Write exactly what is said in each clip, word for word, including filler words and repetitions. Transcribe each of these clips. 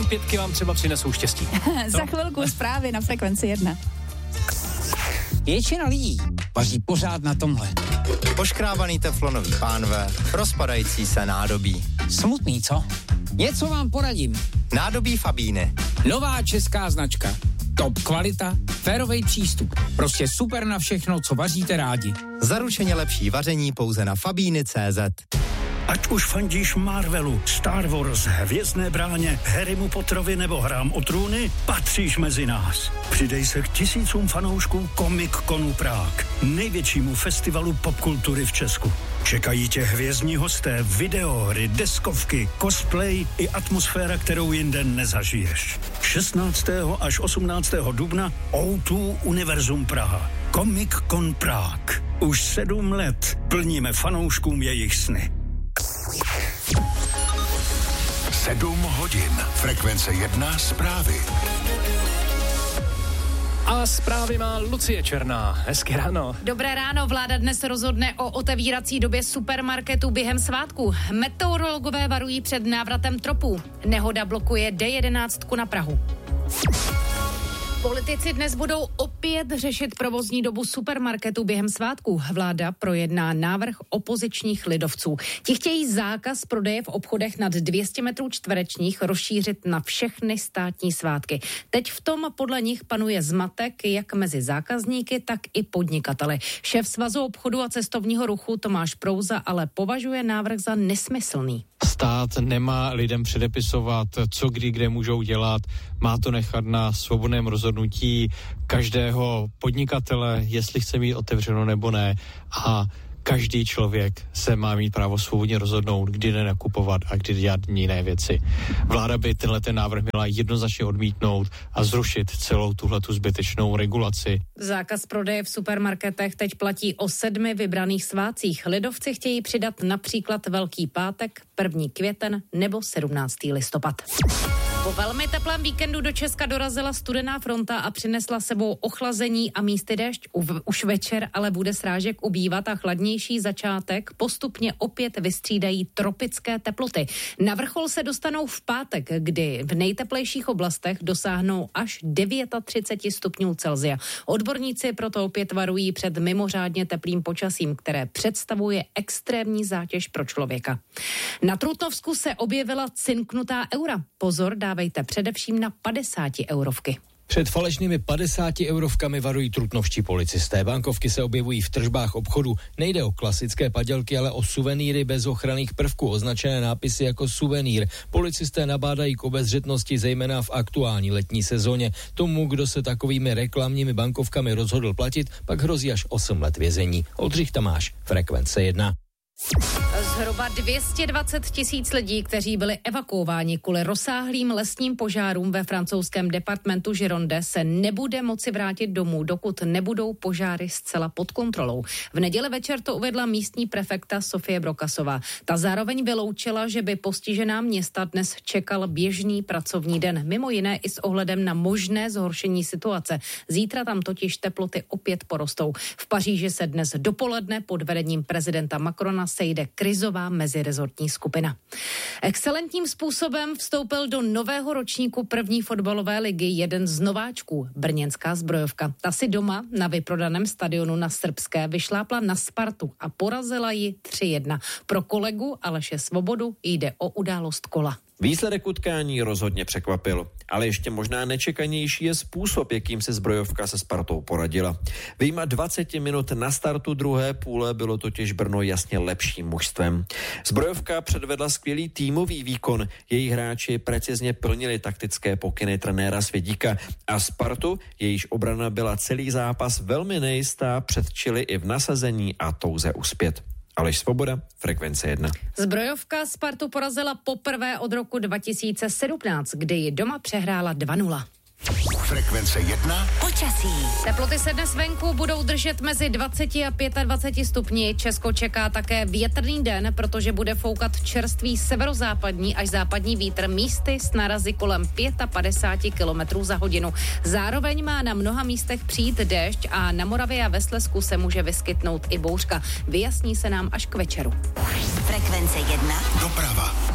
pětky vám třeba přinesou štěstí. Za chvilku zprávy na Frekvenci jedna. Většina lidí vaří pořád na tomhle. Poškrábaný teflonový pánve, rozpadající se nádobí. Smutný, co? Něco vám poradím. Nádobí Fabíny. Nová česká značka. Top kvalita, férovej přístup. Prostě super na všechno, co vaříte rádi. Zaručeně lepší vaření pouze na fabíny tečka cé zet. Ať už fandíš Marvelu, Star Wars, Hvězdné bráně, Harrymu Potterovi nebo Hrám o trůny, patříš mezi nás. Přidej se k tisícům fanoušků Comic-Conu Prague, největšímu festivalu popkultury v Česku. Čekají tě hvězdní hosté, videohry, deskovky, cosplay i atmosféra, kterou jinde nezažiješ. šestnáctého až osmnáctého dubna ó dva Univerzum Praha. Comic-Con Prague. Už sedm let plníme fanouškům jejich sny. Sedm hodin. Frekvence jedna zprávy. A zprávy má Lucie Černá. Hezky ráno. Dobré ráno. Vláda dnes rozhodne o otevírací době supermarketu během svátku. Meteorologové varují před návratem tropů. Nehoda blokuje D jedenáct na Prahu. Politici dnes budou opět řešit provozní dobu supermarketu během svátku. Vláda projedná návrh opozičních lidovců. Ti chtějí zákaz prodeje v obchodech nad dvě stě metrů čtverečních rozšířit na všechny státní svátky. Teď v tom podle nich panuje zmatek jak mezi zákazníky, tak i podnikateli. Šéf Svazu obchodu a cestovního ruchu Tomáš Prouza ale považuje návrh za nesmyslný. Stát nemá lidem předepisovat, co kdy kde můžou dělat. Má to nechat na svobodném rozhodnutí každého podnikatele, jestli chce mít otevřeno nebo ne. A každý člověk se má mít právo svobodně rozhodnout, kdy jde nakupovat a kdy dělat jiné věci. Vláda by tenhle ten návrh měla jednoznačně odmítnout a zrušit celou tuhletu zbytečnou regulaci. Zákaz prodeje v supermarketech teď platí o sedmi vybraných svátcích. Lidovci chtějí přidat například Velký pátek, první květen nebo sedmnáctý listopad. Po velmi teplém víkendu do Česka dorazila studená fronta a přinesla sebou ochlazení a místy déšť. Už večer ale bude srážek ubývat a chladnější začátek postupně opět vystřídají tropické teploty. Na vrchol se dostanou v pátek, kdy v nejteplejších oblastech dosáhnou až třicet devět stupňů Celsia. Odborníci proto opět varují před mimořádně teplým počasím, které představuje extrémní zátěž pro člověka. Na Trutnovsku se objevila cinknutá eura. Pozor, dávejte především na padesáti eurovky. Před falešnými padesáti eurovkami varují trutnovští policisté. Bankovky se objevují v tržbách obchodu. Nejde o klasické padělky, ale o suvenýry bez ochranných prvků, označené nápisy jako suvenýr. Policisté nabádají k obezřetnosti, zejména v aktuální letní sezóně. Tomu, kdo se takovými reklamními bankovkami rozhodl platit, pak hrozí až osm let vězení. Oldřich Tamáš, Frekvence jedna. Zhruba dvě stě dvacet tisíc lidí, kteří byli evakuováni kvůli rozsáhlým lesním požárům ve francouzském departementu Gironde, se nebude moci vrátit domů, dokud nebudou požáry zcela pod kontrolou. V neděli večer to uvedla místní prefekta Sofie Brokasová. Ta zároveň vyloučila, že by postižená města dnes čekal běžný pracovní den, mimo jiné i s ohledem na možné zhoršení situace. Zítra tam totiž teploty opět porostou. V Paříži se dnes dopoledne pod vedením prezidenta Macrona sejde krizová mezirezortní skupina. Excelentním způsobem vstoupil do nového ročníku první fotbalové ligy jeden z nováčků, brněnská Zbrojovka. Ta si doma na vyprodaném stadionu na Srbské vyšlápla na Spartu a porazila ji tři jedna. Pro kolegu Aleše Svobodu jde o událost kola. Výsledek utkání rozhodně překvapil, ale ještě možná nečekanější je způsob, jakým se Zbrojovka se Spartou poradila. Vyjma dvacet minut na startu druhé půle bylo totiž Brno jasně lepším mužstvem. Zbrojovka předvedla skvělý týmový výkon, její hráči precizně plnili taktické pokyny trenéra Svědíka a Spartu, jejíž obrana byla celý zápas velmi nejistá, předčili i v nasazení a touze uspět. Aleš Svoboda, Frekvence jedna. Zbrojovka Spartu porazila poprvé od roku dva tisíce sedmnáct, kdy ji doma přehrála dva nula. Frekvence jedna. Počasí. Teploty se dnes venku budou držet mezi dvacet a dvacet pět stupni. Česko čeká také větrný den, protože bude foukat čerstvý severozápadní až západní vítr, místy s nárazy kolem padesát pět kilometrů za hodinu. Zároveň má na mnoha místech přijít déšť a na Moravě a ve Slezsku se může vyskytnout i bouřka. Vyjasní se nám až k večeru. Frekvence jedna. Doprava.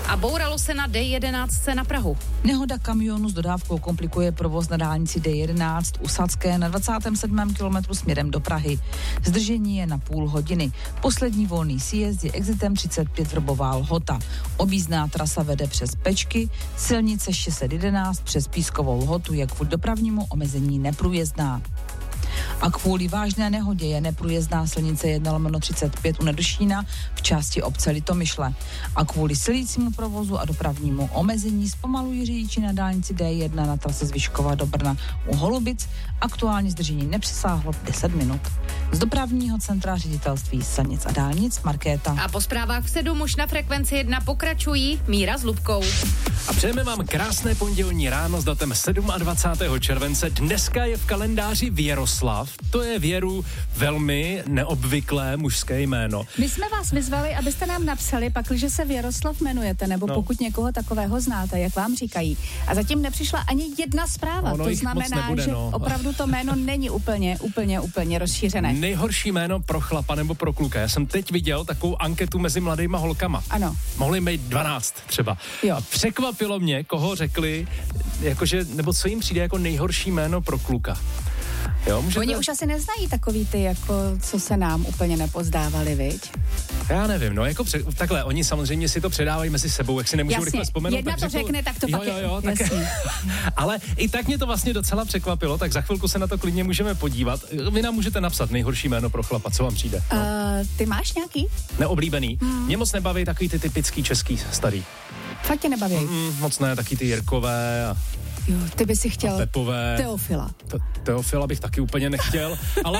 A bouralo se na D jedenáct na Prahu. Nehoda kamionu s dodávkou komplikuje provoz na dálnici D jedenáct u Sadské na dvacátém sedmém kilometru směrem do Prahy. Zdržení je na půl hodiny. Poslední volný sjezd je exitem třicet pět Vrbová Lhota. Objízdná trasa vede přes Pečky, silnice šest set jedenáct přes Pískovou Lhotu je kvůli dopravnímu omezení neprůjezdná. A kvůli vážné nehodě je neprůjezdná silnice jedna lomeno třicet pět u Nedršína v části obce Litomyšle. A kvůli silícímu provozu a dopravnímu omezení zpomalují řidiči na dálnici D jedna na trase z Vyškova do Brna u Holubic. Aktuální zdržení nepřesáhlo deset minut. Z dopravního centra ředitelství silnic a dálnic Markéta. A po zprávách v sedm už na Frekvenci jedna pokračují Míra s Lubkou. A přejeme vám krásné pondělní ráno s datem dvacátého sedmého července. Dneska je v kalendáři Věroslav. To je Věru velmi neobvyklé mužské jméno. My jsme vás vyzvali, abyste nám napsali, pakliže se Věroslav jmenujete, nebo no. pokud někoho takového znáte, jak vám říkají. A zatím nepřišla ani jedna zpráva. No, no, to znamená, nebude, že no. opravdu to jméno není úplně, úplně, úplně rozšířené. Nejhorší jméno pro chlapa nebo pro kluka. Já jsem teď viděl takovou anketu mezi mladýma holkama. Ano. Mohli mít dvanáct třeba. Jo. A překvapilo mě, koho řekli, jakože, nebo co jim přijde jako nejhorší jméno pro kluka. Jo, můžete... Oni už asi neznají takový ty, jako co se nám úplně nepozdávali, viď? Já nevím, no jako před, takhle, oni samozřejmě si to předávají mezi sebou, jak si nemůžou rychle vzpomenout. Jedna tak to řeknu, řekne, tak to jo, pak jo, jo, je, tak, ale i tak mě to vlastně docela překvapilo, tak za chvilku se na to klidně můžeme podívat. Vy nám můžete napsat nejhorší jméno pro chlapa, co vám přijde. No. Uh, ty máš nějaký? Neoblíbený. Hmm. Mě moc nebaví takový ty typický český starý. Fakt tě nebaví? Mm, moc ne, taky ty Jirkové a jo, ty by si chtěl Pepové. Teofila. Te- Teofila bych taky úplně nechtěl, ale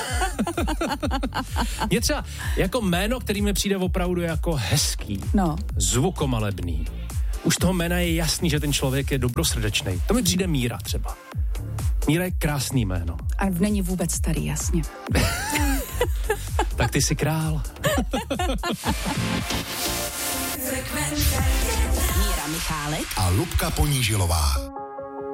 je třeba jako jméno, který mi přijde opravdu jako hezký, no. zvukomalebný. Už toho jména je jasný, že ten člověk je dobrosrdečný. To mi přijde Míra třeba. Míra je krásný jméno. A není vůbec starý, jasně. Tak ty jsi král. A Lubka Ponížilová.